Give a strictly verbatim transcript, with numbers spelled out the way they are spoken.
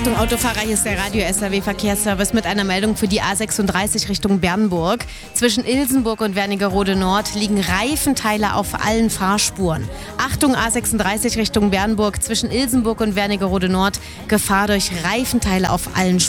Achtung Autofahrer, hier ist der Radio-S R W-Verkehrsservice mit einer Meldung für die A sechsunddreißig Richtung Bernburg. Zwischen Ilsenburg und Wernigerode Nord liegen Reifenteile auf allen Fahrspuren. Achtung A sechsunddreißig Richtung Bernburg, zwischen Ilsenburg und Wernigerode Nord, Gefahr durch Reifenteile auf allen